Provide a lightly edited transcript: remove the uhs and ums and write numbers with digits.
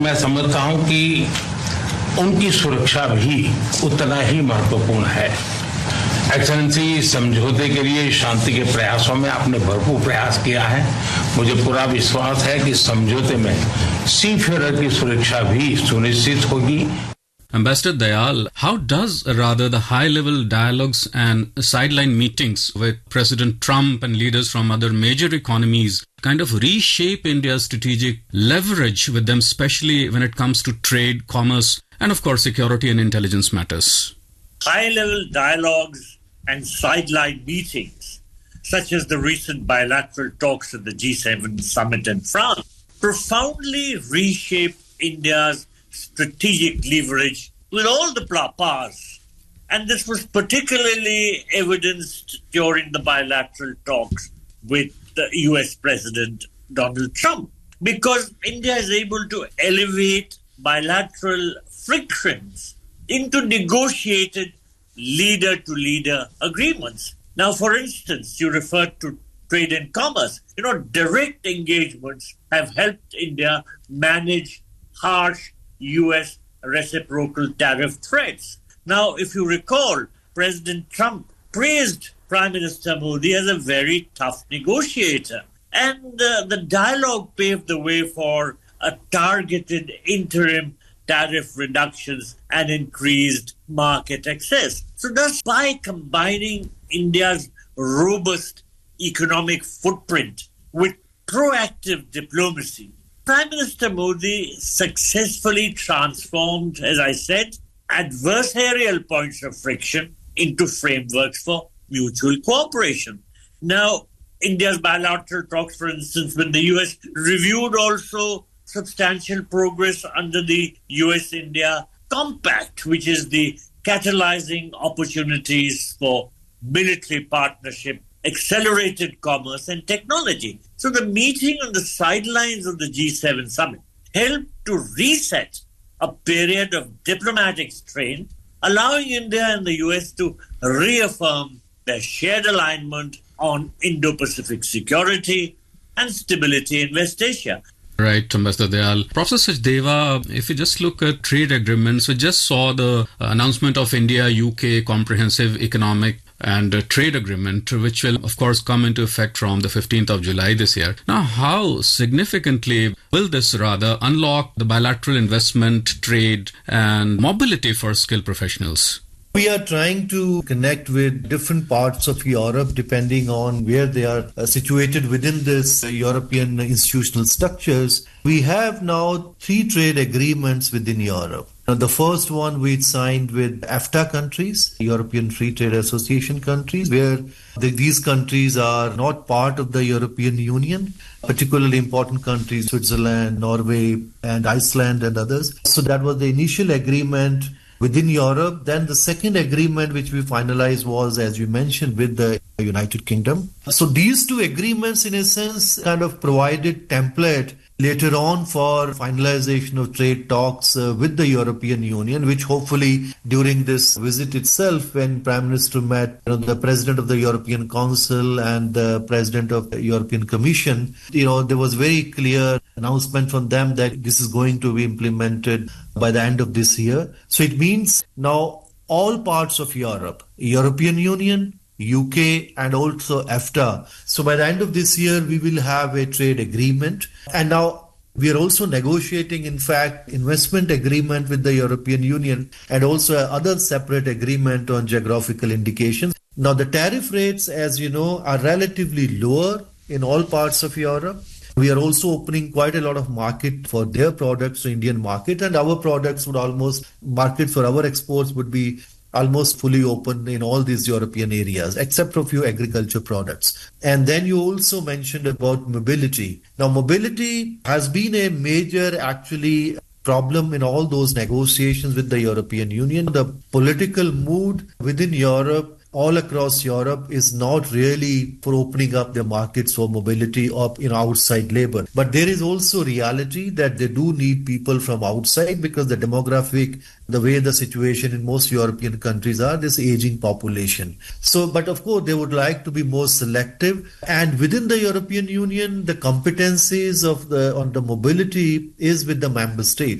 मैं समझता हूं कि उनकी सुरक्षा भी उतना ही महत्वपूर्ण है। एक्सेलेंसी, समझौते के लिए शांति के प्रयासों में आपने भरपूर प्रयास किया है। मुझे पूरा विश्वास है कि समझौते में सीफेयर की सुरक्षा भी सुनिश्चित होगी। Ambassador Dayal, how does rather the high-level dialogues and sideline meetings with President Trump and leaders from other major economies kind of reshape India's strategic leverage with them, especially when it comes to trade, commerce, and of course security and intelligence matters? High-level dialogues and sideline meetings, such as the recent bilateral talks at the G7 summit in France, profoundly reshape India's strategic leverage with all the powers. And this was particularly evidenced during the bilateral talks with the US President Donald Trump, because India is able to elevate bilateral frictions into negotiated leader-to-leader agreements. Now, for instance, you referred to trade and commerce. Direct engagements have helped India manage harsh US reciprocal tariff threats. Now, if you recall, President Trump praised Prime Minister Modi as a very tough negotiator. And the dialogue paved the way for a targeted interim tariff reductions and increased market access. So thus, by combining India's robust economic footprint with proactive diplomacy, Prime Minister Modi successfully transformed, as I said, adversarial points of friction into frameworks for mutual cooperation. Now, India's bilateral talks, for instance, with the US, reviewed also substantial progress under the US-India Compact, which is the catalyzing opportunities for military partnership, accelerated commerce and technology. So the meeting on the sidelines of the G7 summit helped to reset a period of diplomatic strain, allowing India and the US to reaffirm their shared alignment on Indo-Pacific security and stability in West Asia. Right, Ambassador Dayal. Professor Sachdeva, if you just look at trade agreements, we just saw the announcement of India-UK Comprehensive Economic and Trade Agreement, which will, of course, come into effect from the 15th of July this year. Now, how significantly will this rather unlock the bilateral investment, trade, and mobility for skilled professionals? We are trying to connect with different parts of Europe depending on where they are situated within this European institutional structures. We have now 3 trade agreements within Europe. Now, the first one we signed with EFTA countries, European Free Trade Association countries, where these countries are not part of the European Union, particularly important countries, Switzerland, Norway, and Iceland and others. So that was the initial agreement within Europe. Then the second agreement which we finalized was, as you mentioned, with the United Kingdom. So these 2 agreements, in a sense, kind of provided template later on for finalization of trade talks with the European Union, which hopefully during this visit itself, when Prime Minister met the President of the European Council and the President of the European Commission, there was very clear announcement from them that this is going to be implemented by the end of this year. So it means now all parts of Europe, European Union, UK and also EFTA. So by the end of this year, we will have a trade agreement. And now we are also negotiating, in fact, investment agreement with the European Union and also other separate agreement on geographical indications. Now the tariff rates, as you know, are relatively lower in all parts of Europe. We are also opening quite a lot of market for their products to Indian market, and our products would almost, market for our exports would be almost fully open in all these European areas, except for a few agriculture products. And then you also mentioned about mobility. Now, mobility has been a major, actually, problem in all those negotiations with the European Union. The political mood within Europe all across Europe is not really for opening up their markets for mobility or outside labor. But there is also reality that they do need people from outside because the demographic, the way the situation in most European countries are, this aging population. So, but of course, they would like to be more selective. And within the European Union, the competencies on the mobility is with the member states.